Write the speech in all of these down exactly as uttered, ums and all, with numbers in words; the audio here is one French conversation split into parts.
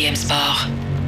M Sport.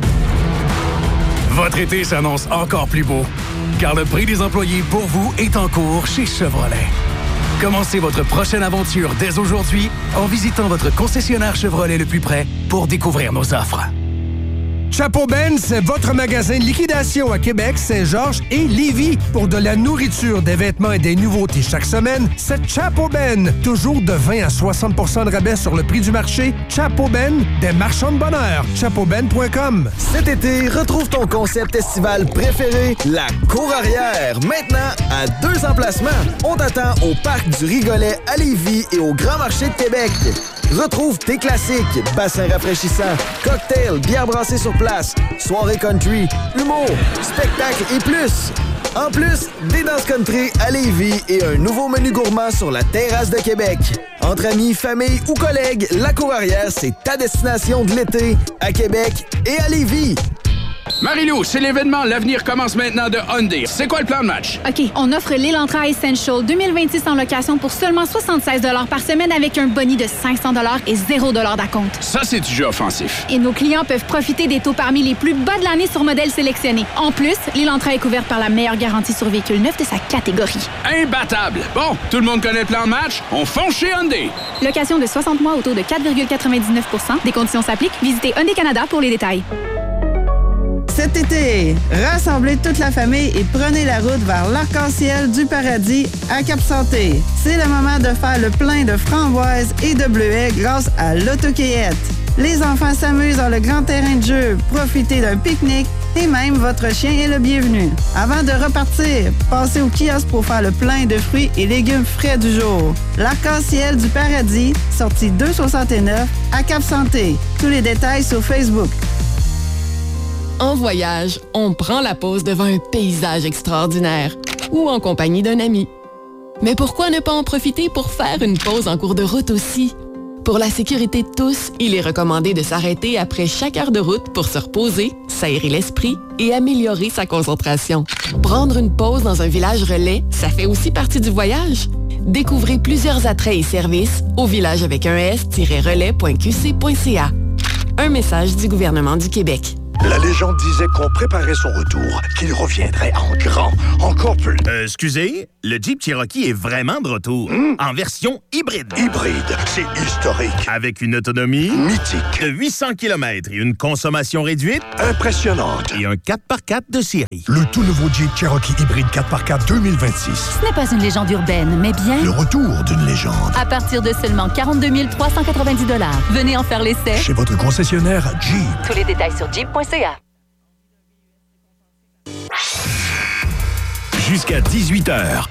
Votre été s'annonce encore plus beau, car le prix des employés pour vous est en cours chez Chevrolet. Commencez votre prochaine aventure dès aujourd'hui en visitant votre concessionnaire Chevrolet le plus près pour découvrir nos offres. Chapeau Ben, c'est votre magasin de liquidation à Québec, Saint-Georges et Lévis. Pour de la nourriture, des vêtements et des nouveautés chaque semaine, c'est Chapeau Ben. Toujours de vingt à soixante pour cent de rabais sur le prix du marché. Chapeau Ben, des marchands de bonheur. chapeau ben point com. Cet été, retrouve ton concept estival préféré, la Cour Arrière. Maintenant, à deux emplacements. On t'attend au Parc du Rigolet à Lévis et au Grand Marché de Québec. Retrouve tes classiques, bassins rafraîchissants, cocktails, bières brassées sur place, soirée country, humour, spectacles et plus. En plus, des danses country à Lévis et un nouveau menu gourmand sur la terrasse de Québec. Entre amis, famille ou collègues, la Cour Arrière, c'est ta destination de l'été à Québec et à Lévis. Marie-Lou, c'est l'événement L'avenir commence maintenant de Hyundai. C'est quoi le plan de match? OK, on offre l'Elantra Essential deux mille vingt-six en location pour seulement soixante-seize dollars par semaine avec un boni de cinq cents dollars et zéro dollar d'acompte. Ça, c'est du jeu offensif. Et nos clients peuvent profiter des taux parmi les plus bas de l'année sur modèles sélectionnés. En plus, l'Elantra est couverte par la meilleure garantie sur véhicule neuf de sa catégorie. Imbattable! Bon, tout le monde connaît le plan de match? On fonce chez Hyundai! Location de soixante mois au taux de quatre virgule quatre-vingt-dix-neuf pour cent. Des conditions s'appliquent. Visitez Hyundai Canada pour les détails. Cet été, rassemblez toute la famille et prenez la route vers l'arc-en-ciel du paradis à Cap-Santé. C'est le moment de faire le plein de framboises et de bleuets grâce à l'autocueillette. Les enfants s'amusent dans le grand terrain de jeu, profitez d'un pique-nique et même votre chien est le bienvenu. Avant de repartir, passez au kiosque pour faire le plein de fruits et légumes frais du jour. L'arc-en-ciel du paradis, sortie deux soixante-neuf à Cap-Santé. Tous les détails sur Facebook. En voyage, on prend la pause devant un paysage extraordinaire ou en compagnie d'un ami. Mais pourquoi ne pas en profiter pour faire une pause en cours de route aussi? Pour la sécurité de tous, il est recommandé de s'arrêter après chaque heure de route pour se reposer, s'aérer l'esprit et améliorer sa concentration. Prendre une pause dans un village relais, ça fait aussi partie du voyage. Découvrez plusieurs attraits et services au village avec un s-relais point q c point c a. Un message du gouvernement du Québec. La légende disait qu'on préparait son retour, qu'il reviendrait en grand, encore plus. Euh, excusez, le Jeep Cherokee est vraiment de retour, mmh. en version hybride. Hybride, c'est historique. Avec une autonomie mythique de huit cents kilomètres et une consommation réduite impressionnante. Et un quatre par quatre de série. Le tout nouveau Jeep Cherokee hybride quatre par quatre deux mille vingt-six. Ce n'est pas une légende urbaine, mais bien le retour d'une légende. À partir de seulement quarante-deux mille trois cent quatre-vingt-dix dollars. Venez en faire l'essai chez votre concessionnaire Jeep. Tous les détails sur jeep point c a. Jusqu'à dix-huit heures.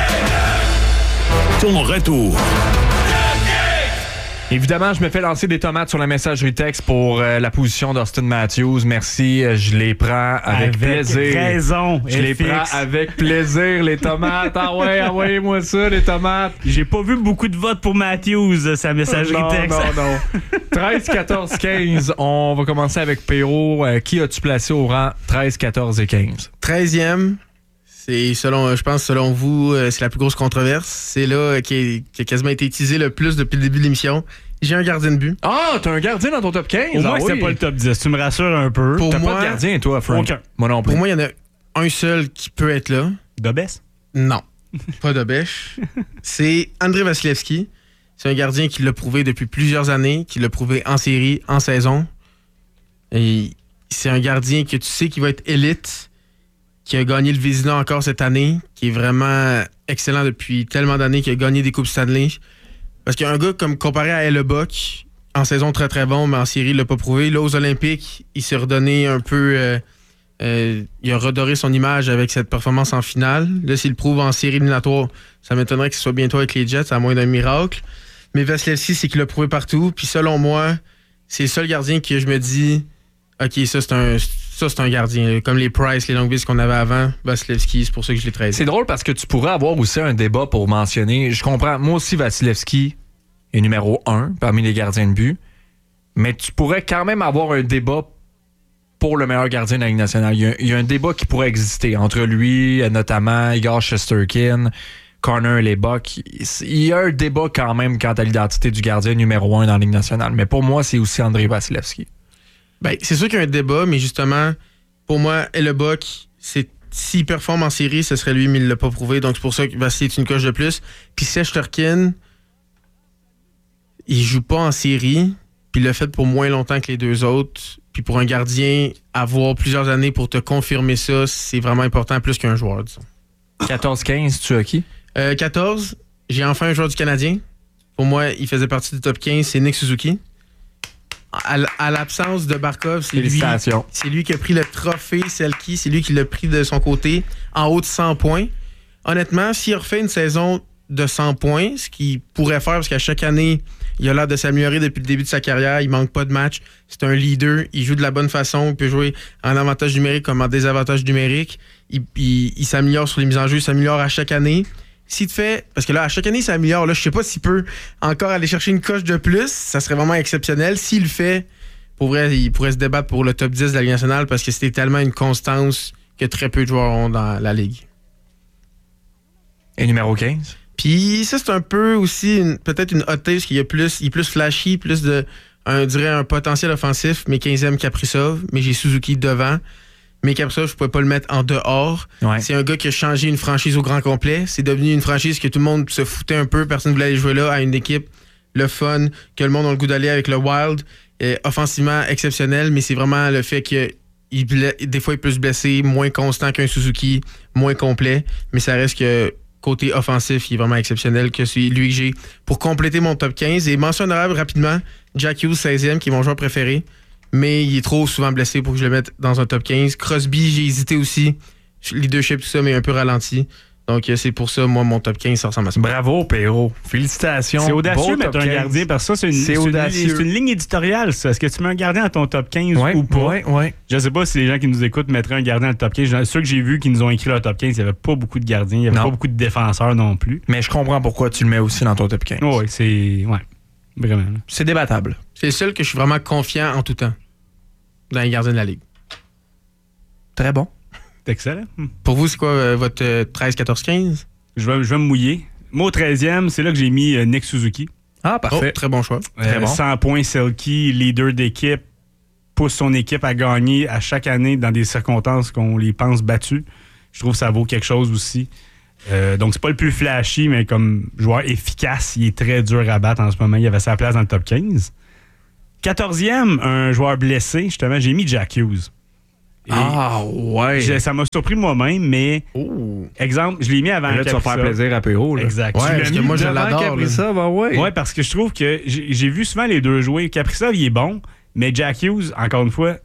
Ton retour. Évidemment, je me fais lancer des tomates sur la messagerie texte pour euh, la position d'Austin Matthews. Merci, je les prends avec, avec plaisir. Raison. Je les prends avec plaisir, les tomates. Ah ouais, envoyez-moi ça, les tomates. J'ai pas vu beaucoup de votes pour Matthews, sa messagerie non, texte. Non, non, non. treize, quatorze, quinze. On va commencer avec P O. Euh, qui as-tu placé au rang treize, quatorze et quinze? treizième. C'est selon, je pense, selon vous, c'est la plus grosse controverse. C'est là qui, est, qui a quasiment été utilisé le plus depuis le début de l'émission. J'ai un gardien de but. Ah, t'as un gardien dans ton top quinze? Au moins, ah, c'était oui. pas le top dix. Tu me rassures un peu. Pour t'as moi, pas de gardien, toi, Frank? Aucun. Moi non plus. Pour moi, il y en a un seul qui peut être là. Dobès? Non, pas Dobès. C'est André Vasilevski. C'est un gardien qui l'a prouvé depuis plusieurs années, qui l'a prouvé en série, en saison. Et c'est un gardien que tu sais qui va être élite, qui a gagné le Vézina encore cette année, qui est vraiment excellent depuis tellement d'années, qui a gagné des Coupes Stanley. Parce qu'un gars comme comparé à Hellebuck, en saison très très bon, mais en série, il l'a pas prouvé. Là, aux Olympiques, il s'est redonné un peu... Euh, euh, il a redoré son image avec cette performance en finale. Là, s'il le prouve en série éliminatoire, ça m'étonnerait que ce soit bientôt avec les Jets, à moins d'un miracle. Mais Vasilevski, c'est qu'il l'a prouvé partout. Puis selon moi, c'est le seul gardien que je me dis... OK, ça, c'est un... Ça, c'est un gardien. Comme les Price, les Longvis qu'on avait avant, Vasilevski, c'est pour ça que je l'ai treize. C'est drôle parce que tu pourrais avoir aussi un débat pour mentionner. Je comprends. Moi aussi, Vasilevski est numéro un parmi les gardiens de but. Mais tu pourrais quand même avoir un débat pour le meilleur gardien de la Ligue nationale. Il y a, il y a un débat qui pourrait exister entre lui, notamment Igor Shesterkin, Connor Hellebuck. Il y a un débat quand même quant à l'identité du gardien numéro un dans la Ligue nationale. Mais pour moi, c'est aussi André Vasilevski. Ben, c'est sûr qu'il y a un débat, mais justement, pour moi, Hellebuyck, c'est s'il performe en série, ce serait lui, mais il ne l'a pas prouvé. Donc, c'est pour ça que Vasilevski est une coche de plus. Puis Shesterkin, il joue pas en série, puis il l'a fait pour moins longtemps que les deux autres. Puis pour un gardien, avoir plusieurs années pour te confirmer ça, c'est vraiment important, plus qu'un joueur, disons. quatorze quinze, tu as qui? Euh, quatorze, j'ai enfin un joueur du Canadien. Pour moi, il faisait partie du top quinze, c'est Nick Suzuki. À, à l'absence de Barkov, c'est lui, c'est lui qui a pris le trophée Selke, c'est lui qui l'a pris de son côté en haut de cent points. Honnêtement, s'il refait une saison de cent points, ce qu'il pourrait faire, parce qu'à chaque année, il a l'air de s'améliorer depuis le début de sa carrière, il manque pas de match, c'est un leader, il joue de la bonne façon, il peut jouer en avantage numérique comme en désavantage numérique, il, il, il s'améliore sur les mises en jeu, il s'améliore à chaque année. S'il te fait, parce que là, à chaque année, il s'améliore. Là, je sais pas s'il peut encore aller chercher une coche de plus. Ça serait vraiment exceptionnel. S'il le fait, pour vrai, il pourrait se débattre pour le top dix de la Ligue nationale parce que c'était tellement une constance que très peu de joueurs ont dans la Ligue. Et numéro quinze? Puis ça, c'est un peu aussi une, peut-être une hot take parce qu'il y a plus, il est plus flashy, plus de, un, je dirais, un potentiel offensif. Mais quinzième, Kaprizov. Mais j'ai Suzuki devant. Mais Kaprizov, je ne pouvais pas le mettre en dehors. Ouais. C'est un gars qui a changé une franchise au grand complet. C'est devenu une franchise que tout le monde se foutait un peu. Personne ne voulait aller jouer là, à une équipe, le fun, que le monde a le goût d'aller avec le Wild. Et offensivement, exceptionnel, mais c'est vraiment le fait que il, des fois, il peut se blesser, moins constant qu'un Suzuki, moins complet. Mais ça reste que côté offensif, il est vraiment exceptionnel, que c'est lui que j'ai pour compléter mon top quinze. Et mention honorable rapidement, Jack Hughes, seizième, qui est mon joueur préféré. Mais il est trop souvent blessé pour que je le mette dans un top quinze. Crosby, j'ai hésité aussi. Leadership, tout ça, mais un peu ralenti. Donc, c'est pour ça, moi, mon top quinze, ça ressemble à ça. Bravo, Perrault. Félicitations. C'est audacieux de mettre un gardien, parce que ça, c'est une, c'est c'est une, c'est une ligne éditoriale, ça. Est-ce que tu mets un gardien dans ton top quinze ouais, ou pas? Oui, oui. Je ne sais pas si les gens qui nous écoutent mettraient un gardien dans le top quinze. Ceux que j'ai vus qui nous ont écrit leur top quinze, il n'y avait pas beaucoup de gardiens, il n'y avait non. pas beaucoup de défenseurs non plus. Mais je comprends pourquoi tu le mets aussi dans ton top quinze. Oui, c'est... Ouais, vraiment. C'est débattable. C'est le seul que je suis vraiment confiant en tout temps dans les gardiens de la Ligue. Très bon. C'est excellent. Pour vous, c'est quoi euh, votre euh, treize, quatorze, quinze? Je vais, je vais me mouiller. Moi, au treizième, c'est là que j'ai mis euh, Nick Suzuki. Ah, parfait. Oh, très bon choix. Euh, très bon. cent points, Selke, leader d'équipe, pousse son équipe à gagner à chaque année dans des circonstances qu'on les pense battues. Je trouve que ça vaut quelque chose aussi. Euh, donc, c'est pas le plus flashy, mais comme joueur efficace, il est très dur à battre en ce moment. Il avait sa place dans le top quinze. quatorzième, un joueur blessé, justement, j'ai mis Jack Hughes. Et ah, ouais. Je, ça m'a surpris moi-même, mais oh. exemple, je l'ai mis avant Kaprizov. Là, tu vas faire plaisir à Perrault. Là. Exact. Ouais, parce que moi, je l'adore. Kaprizov, ah ouais. Ouais, parce que je trouve que j'ai, j'ai vu souvent les deux jouer. Kaprizov, il est bon, mais Jack Hughes, encore une fois,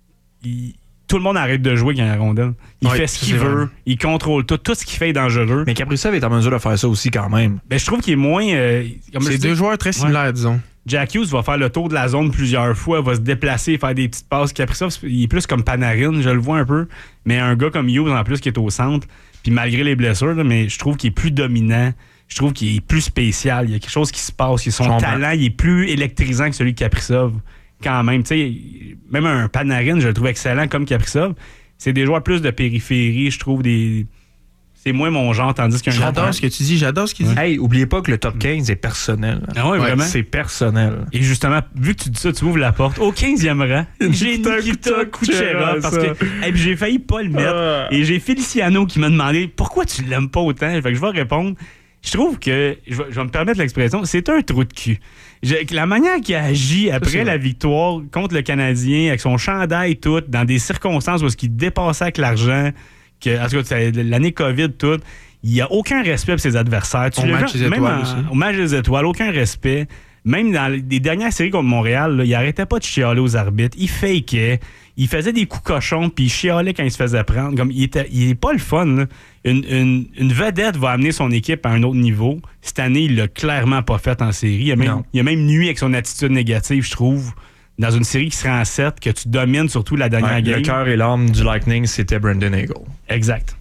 il, tout le monde arrête de jouer quand il a la rondelle. Il ouais, fait ce qu'il veut, vrai. Il contrôle tout. Tout ce qu'il fait est dangereux. Mais Kaprizov est en mesure de faire ça aussi quand même. Ben, je trouve qu'il est moins... Euh, comme c'est deux dis, joueurs très similaires, ouais. disons. Jack Hughes va faire le tour de la zone plusieurs fois, va se déplacer, faire des petites passes. Kaprizov, il est plus comme Panarin, je le vois un peu. Mais un gars comme Hughes, en plus, qui est au centre, puis malgré les blessures, là, mais je trouve qu'il est plus dominant. Je trouve qu'il est plus spécial. Il y a quelque chose qui se passe. Son talent, il est plus électrisant que celui de Kaprizov. Quand même, tu sais, même un Panarin, je le trouve excellent comme Kaprizov. C'est des joueurs plus de périphérie, je trouve, des... C'est moins mon genre, tandis qu'un J'adore ce que tu dis, j'adore ce qu'il dit. Hey, oubliez pas que le top quinze est personnel. Ah ouais, vraiment? C'est personnel. Et justement, vu que tu dis ça, tu ouvres la porte. Au quinzième rang, j'ai Nikita Kucherov parce que hey, j'ai failli pas le mettre. Ah. Et j'ai Feliciano qui m'a demandé pourquoi tu l'aimes pas autant. Fait que je vais répondre. Je trouve que, je vais, je vais me permettre l'expression, c'est un trou de cul. J'ai, la manière qu'il a agi après la victoire contre le Canadien, avec son chandail tout, dans des circonstances où il dépassait avec l'argent, que, en tout cas, l'année COVID, tout, il n'y a aucun respect pour ses adversaires. Tu au match des étoiles en, aussi. Au match des étoiles, aucun respect. Même dans les dernières séries contre Montréal, là, il arrêtait pas de chialer aux arbitres. Il fakeait. Il faisait des coups cochons, puis il chialait quand il se faisait prendre. Comme, il, était, il est pas le fun. Là. Une, une, une vedette va amener son équipe à un autre niveau. Cette année, il l'a clairement pas fait en série. Il a même, il a même nuit avec son attitude négative, je trouve. Dans une série qui serait en sept, que tu domines surtout la dernière ouais, game. Le cœur et l'âme du Lightning, c'était Brandon Hagel. Exact.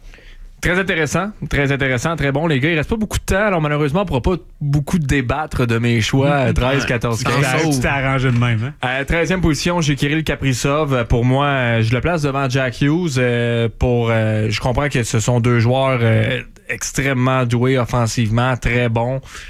Très intéressant, très intéressant, très bon les gars. Il reste pas beaucoup de temps, alors malheureusement on pourra pas beaucoup débattre de mes choix treize, quatorze, quinze. Tu t'es arrangé de même. Hein? À treizième position, j'ai Kirill Kaprizov. Pour moi, je le place devant Jack Hughes. Euh, pour, euh, je comprends que ce sont deux joueurs euh, extrêmement doués offensivement, très bons.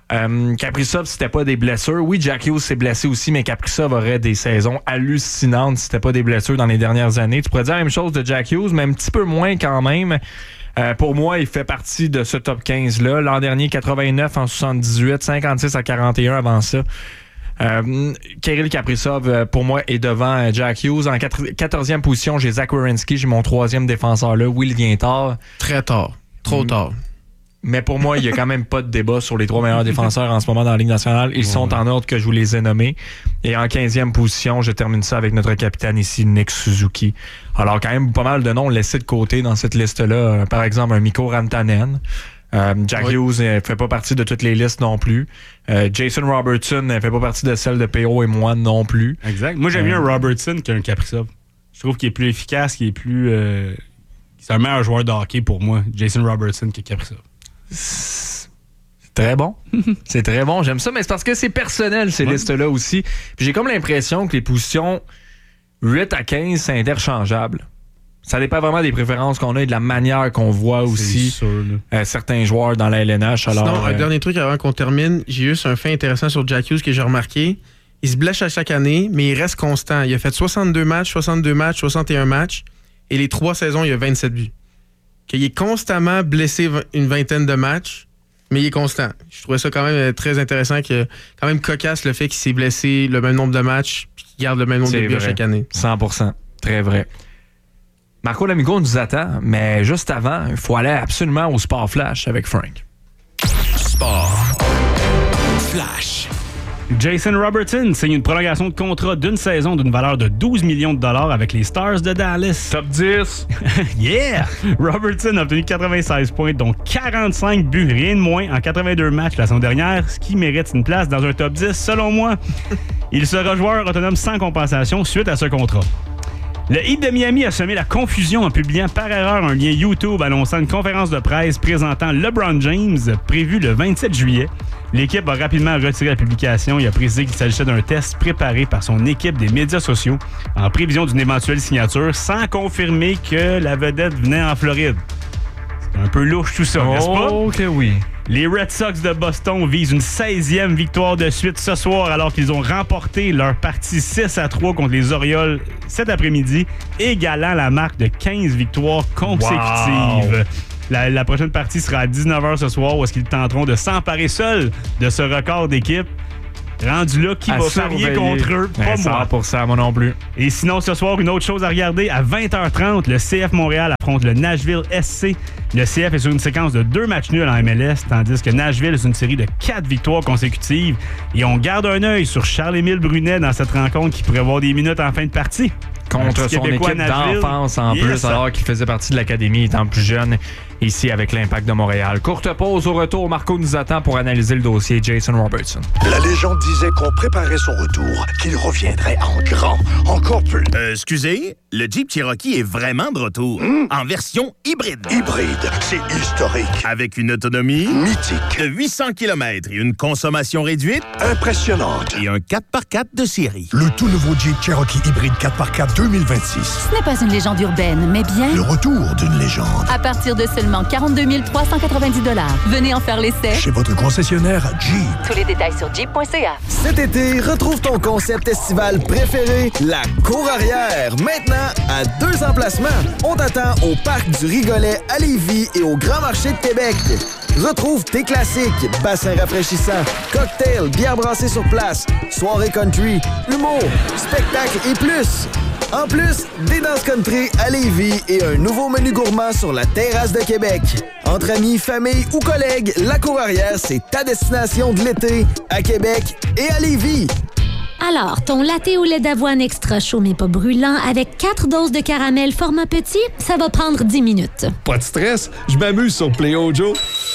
Euh, Kaprizov, si c'était pas des blessures. Oui, Jack Hughes s'est blessé aussi, mais Kaprizov aurait des saisons hallucinantes si c'était pas des blessures dans les dernières années. Tu pourrais dire la même chose de Jack Hughes, mais un petit peu moins quand même. Euh, pour moi, il fait partie de ce top quinze-là. L'an dernier, quatre-vingt-neuf en soixante-dix-huit, cinquante-six à quarante et un avant ça. Euh, Kirill Kaprizov, pour moi, est devant Jack Hughes. En quatorzième position, j'ai Zach Werenski. J'ai mon troisième défenseur là. Oui, il vient tard. Très tard. Trop mmh. tard. Mais pour moi, il n'y a quand même pas de débat sur les trois meilleurs défenseurs en ce moment dans la Ligue nationale. Ils ouais. sont en ordre que je vous les ai nommés. Et en quinzième position, je termine ça avec notre capitaine ici, Nick Suzuki. Alors, quand même pas mal de noms laissés de côté dans cette liste-là. Par exemple, un Mikko Rantanen. Euh, Jack oui. Hughes ne fait pas partie de toutes les listes non plus. Euh, Jason Robertson ne fait pas partie de celle de P O et moi non plus. Exact. Moi, j'aime euh, mieux un Robertson qu'un Kaprizov. Je trouve qu'il est plus efficace, qu'il est plus... Euh, c'est un meilleur joueur de hockey pour moi, Jason Robertson, que Kaprizov. C'est très bon. C'est très bon. J'aime ça, mais c'est parce que c'est personnel, ces ouais. listes-là aussi. Puis j'ai comme l'impression que les positions huit à quinze, c'est interchangeable. Ça dépend vraiment des préférences qu'on a et de la manière qu'on voit aussi sûr, euh, certains joueurs dans la L N H. Alors, Sinon, un euh, dernier truc avant qu'on termine. J'ai juste un fait intéressant sur Jack Hughes que j'ai remarqué. Il se blesse à chaque année, mais il reste constant. Il a fait soixante-deux matchs, soixante-deux matchs, soixante et un matchs. Et les trois saisons, il a vingt-sept buts. Qu'il est constamment blessé une vingtaine de matchs, mais il est constant. Je trouvais ça quand même très intéressant, que quand même cocasse le fait qu'il s'est blessé le même nombre de matchs et qu'il garde le même nombre de buts chaque année. cent pour cent. Très vrai. Marco Lamigo nous attend, mais juste avant, il faut aller absolument au Sport Flash avec Frank. Sport Flash. Jason Robertson signe une prolongation de contrat d'une saison d'une valeur de douze millions de dollars avec les Stars de Dallas. Top dix! Yeah! Robertson a obtenu quatre-vingt-seize points, dont quarante-cinq buts, rien de moins, en quatre-vingt-deux matchs la saison dernière, ce qui mérite une place dans un top dix, selon moi. Il sera joueur autonome sans compensation suite à ce contrat. Le Heat de Miami a semé la confusion en publiant par erreur un lien YouTube annonçant une conférence de presse présentant LeBron James prévue le vingt-sept juillet. L'équipe a rapidement retiré la publication et a précisé qu'il s'agissait d'un test préparé par son équipe des médias sociaux en prévision d'une éventuelle signature sans confirmer que la vedette venait en Floride. C'est un peu louche tout ça, oh, n'est-ce pas? Ok, oui. Les Red Sox de Boston visent une seizième victoire de suite ce soir alors qu'ils ont remporté leur partie six à trois contre les Orioles cet après-midi, égalant la marque de quinze victoires consécutives. Wow. La, la prochaine partie sera à dix-neuf heures ce soir où est-ce qu'ils tenteront de s'emparer seuls de ce record d'équipe. Rendu là, qui à va parier contre eux? Pas ben, moi. cent pour cent, moi non plus. Et sinon, ce soir, une autre chose à regarder. À vingt heures trente, le C F Montréal affronte le Nashville S C. Le C F est sur une séquence de deux matchs nuls en M L S, tandis que Nashville est sur une série de quatre victoires consécutives. Et on garde un œil sur Charles-Émile Brunet dans cette rencontre qui pourrait avoir des minutes en fin de partie. Contre son équipe d'enfance en yes. plus, alors qu'il faisait partie de l'académie étant plus jeune, ici avec l'Impact de Montréal. Courte pause, au retour, Marco nous attend pour analyser le dossier Jason Robertson. La légende disait qu'on préparait son retour, qu'il reviendrait en grand, encore plus. Euh, excusez, le Jeep Cherokee est vraiment de retour, mmh. en version hybride. Hybride, c'est historique. Avec une autonomie mythique de huit cents kilomètres et une consommation réduite impressionnante. Et un quatre par quatre de série. Le tout nouveau Jeep Cherokee hybride quatre par quatre deux mille vingt-six. Ce n'est pas une légende urbaine, mais bien... le retour d'une légende. À partir de seulement quarante-deux mille trois cent quatre-vingt-dix dollars. Venez en faire l'essai. Chez votre concessionnaire Jeep. Tous les détails sur jeep point c a. Cet été, retrouve ton concept estival préféré, la Cour Arrière. Maintenant, à deux emplacements. On t'attend au Parc du Rigolet à Lévis et au Grand Marché de Québec. Retrouve tes classiques, bassins rafraîchissants, cocktails, bières brassées sur place, soirée country, humour, spectacle et plus. En plus, des danses country à Lévis et un nouveau menu gourmand sur la terrasse de Québec. Entre amis, famille ou collègues, la Cour Arrière, c'est ta destination de l'été à Québec et à Lévis. Alors, ton latte au lait d'avoine extra chaud mais pas brûlant avec quatre doses de caramel format petit, ça va prendre dix minutes. Pas de stress, je m'amuse sur PlayOjo.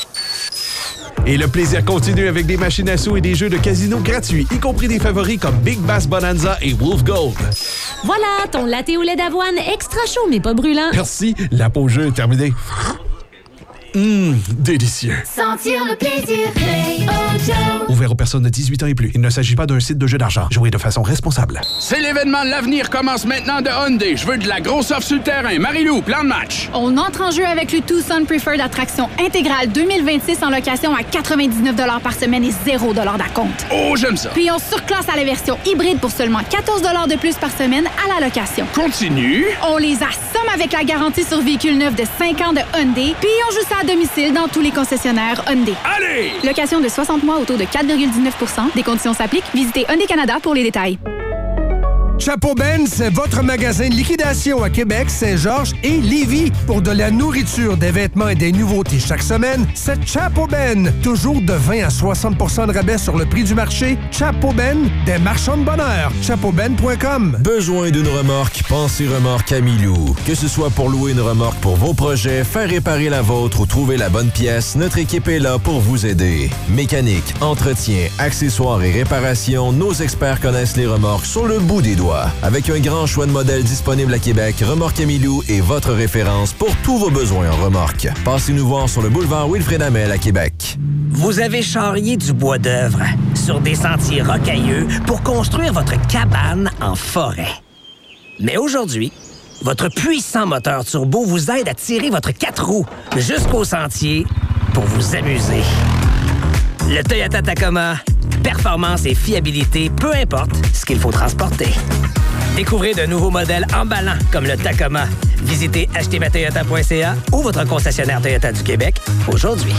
Et le plaisir continue avec des machines à sous et des jeux de casino gratuits, y compris des favoris comme Big Bass Bonanza et Wolf Gold. Voilà, ton latte au lait d'avoine extra chaud mais pas brûlant. Merci, la pause jeu est terminée. Hum, délicieux. Sentir le plaisir Play-O-Joe. Ouvert aux personnes de dix-huit ans et plus. Il ne s'agit pas d'un site de jeu d'argent. Jouez de façon responsable. C'est l'événement de l'avenir commence maintenant de Hyundai. Je veux de la grosse offre sur le terrain. Marie-Lou, plan de match. On entre en jeu avec le Tucson Preferred Attraction intégrale deux mille vingt-six en location à quatre-vingt-dix-neuf dollars par semaine et zéro dollars d'acompte. Oh, j'aime ça. Puis on surclasse à la version hybride pour seulement quatorze dollars de plus par semaine à la location. Continue. On les assomme avec la garantie sur véhicule neuf de cinq ans de Hyundai. Puis on joue ça à domicile dans tous les concessionnaires Hyundai. Allez! Location de soixante mois au taux de quatre virgule dix-neuf pour cent. Des conditions s'appliquent. Visitez Hyundai Canada pour les détails. Chapeau Ben, c'est votre magasin de liquidation à Québec, Saint-Georges et Lévis. Pour de la nourriture, des vêtements et des nouveautés chaque semaine, c'est Chapeau Ben. Toujours de vingt à soixante pour cent de rabais sur le prix du marché. Chapeau Ben, des marchands de bonheur. chapeau ben point com. Besoin d'une remorque? Pensez Remorque Amilou. Que ce soit pour louer une remorque pour vos projets, faire réparer la vôtre ou trouver la bonne pièce, notre équipe est là pour vous aider. Mécanique, entretien, accessoires et réparation, nos experts connaissent les remorques sur le bout des doigts. Avec un grand choix de modèles disponibles à Québec, Remorque Amilou est votre référence pour tous vos besoins en remorque. Passez nous voir sur le boulevard Wilfrid Hamel à Québec. Vous avez charrié du bois d'œuvre sur des sentiers rocailleux pour construire votre cabane en forêt. Mais aujourd'hui, votre puissant moteur turbo vous aide à tirer votre quatre roues jusqu'au sentier pour vous amuser. Le Toyota Tacoma, performance et fiabilité, peu importe ce qu'il faut transporter. Découvrez de nouveaux modèles emballants comme le Tacoma. Visitez acheter ma toyota point c a ou votre concessionnaire Toyota du Québec aujourd'hui.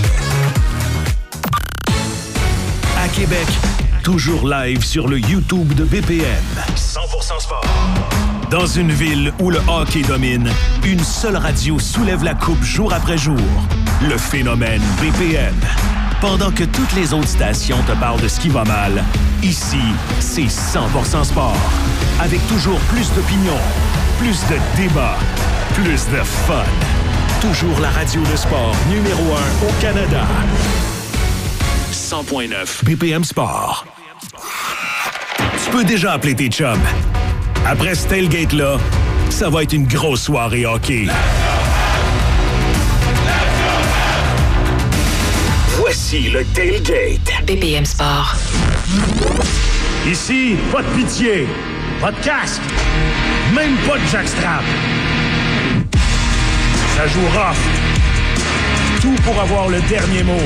À Québec, toujours live sur le YouTube de B P M. cent pour cent sport. Dans une ville où le hockey domine, une seule radio soulève la coupe jour après jour. Le phénomène B P M. Pendant que toutes les autres stations te parlent de ce qui va mal, ici, c'est cent pour cent sport. Avec toujours plus d'opinions, plus de débats, plus de fun. Toujours la radio de sport numéro un au Canada. cent point neuf B P M Sport. Tu peux déjà appeler tes chums. Après ce tailgate-là, ça va être une grosse soirée hockey. Voici le tailgate. B P M Sport. Ici, pas de pitié, pas de casque, même pas de jackstrap. Ça joue rough. Tout pour avoir le dernier mot.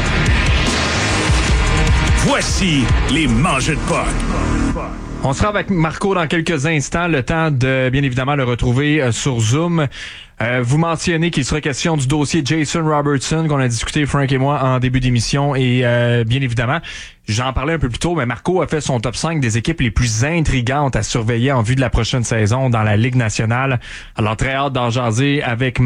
Voici les mangeux de puck. On sera avec Marco dans quelques instants, le temps de bien évidemment le retrouver euh, sur Zoom. Euh, vous mentionnez qu'il sera question du dossier Jason Robertson qu'on a discuté, Frank et moi, en début d'émission. Et euh, bien évidemment, j'en parlais un peu plus tôt, mais Marco a fait son top cinq des équipes les plus intrigantes à surveiller en vue de la prochaine saison dans la Ligue nationale. Alors très hâte d'en jaser avec